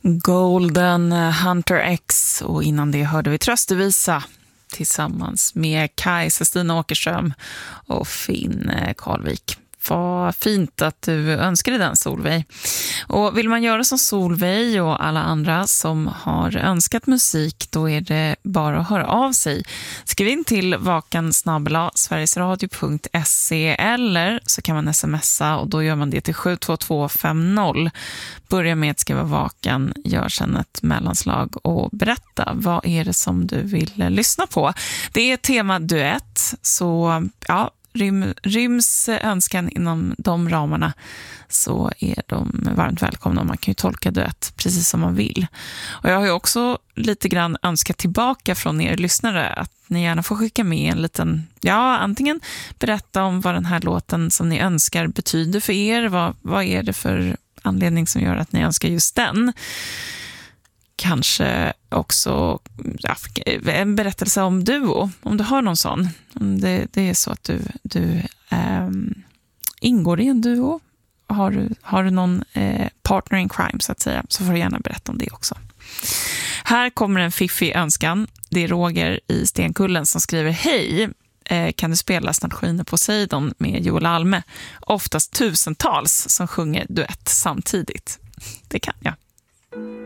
Golden Hunter X, och innan det hörde vi Tröstevisa tillsammans med Kajsa-Stina Åkerström och Finn Karlvik. Vad fint att du önskade den, Solveig. Och vill man göra som Solveig och alla andra som har önskat musik, då är det bara att höra av sig. Skriv in till vakan@sverigesradio.se eller så kan man smsa, och då gör man det till 72250. Börja med att skriva Vakan, gör sedan ett mellanslag och berätta vad är det som du vill lyssna på. Det är tema duett, så ja, ryms önskan inom de ramarna så är de varmt välkomna. Man kan ju tolka duett precis som man vill. Och jag har ju också lite grann önskat tillbaka från er lyssnare att ni gärna får skicka med en liten, antingen berätta om vad den här låten som ni önskar betyder för er. Vad är det för anledning som gör att ni önskar just den? Kanske också en berättelse om Duo, om du har någon sån. Om det är så att du ingår i en duo, har du någon partner in crime så att säga, så får du gärna berätta om det också. Här kommer en fiffig önskan. Det är Roger i Stenkullen som skriver: hej, kan du spela Snart skiner Poseidon med Joel Alme? Oftast tusentals som sjunger duett samtidigt. Det kan jag.